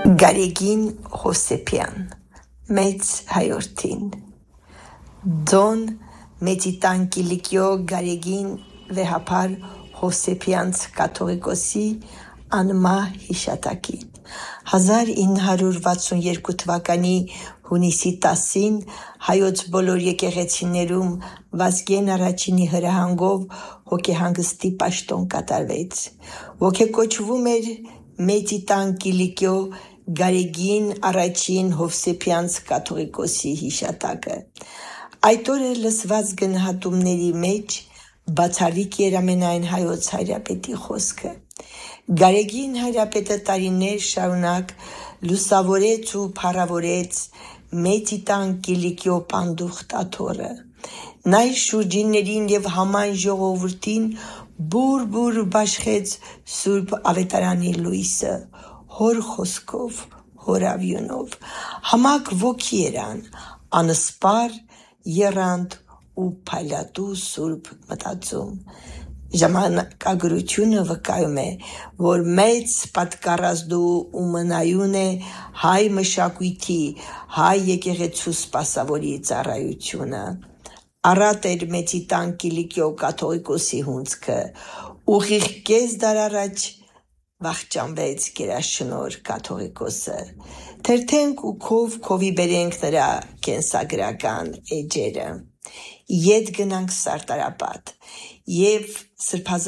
Գարեգին Հովսեփյան Մեծ հայորդին Դոն Մեծիտան Կիլիկիո Գարեգին Վեհապար Հովսեփյանց կաթողիկոսի անմա հիշատակին 1962 թվականի հունիսի 10-ին հայոց բոլոր եկեղեցիներում Վազգեն առաջինի հրահանգով հոգեհանգստի պաշտոն կատարվեց։ Ոգեկոչվում էր Մեծիտան Կիլիկիո Գարեգին առաջին Հովսեփյանց կաթողիկոսի հիշատակը։ Այդ օրը լսված գնահատումների մեջ բացառիկ էր ամենայն հայոց հայրապետի խոսքը։ Գարեգին հայրապետը տարիներ շարունակ լուսավորեց ու փառավորեց Մեծիտան Կիլիկիո պանդուխտ աթոռը։ Նա իր շուրջիններին և համայն ժողովրդին բուր բաշխեց Սուրբ Ավետարանի լույսը, հոր խոսքով, հոր ավյունով, համակ ոգի երան, անսպար եռանդ ու փայլատու սուրբ մտածում։ Ժամանակագրությունը վկայում է, որ մեծ պատկառազդու ու մնայուն է հայ մշակույթի, հայ եկեղեցու սպասավորի ծառայությունը։ Առատ էր Մեծիտան Կիլիկիո կաթողիկոսի հունձքը, ուղիղ կես դար առաջ վախճանվեց գերաշնորհ կաթողիկոսը։ Թերթենք ու քովի բերենք նրա կենսագրական էջերը։ Ետ գնանք Սարտարապատ և